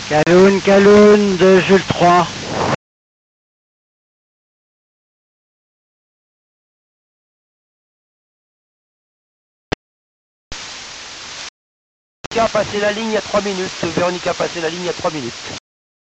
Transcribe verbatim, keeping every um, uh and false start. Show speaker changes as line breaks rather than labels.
Caloun, Caloun de Jules trois.
Véronica a passé la ligne il y a trois minutes. Véronica a passé la ligne il y a trois minutes.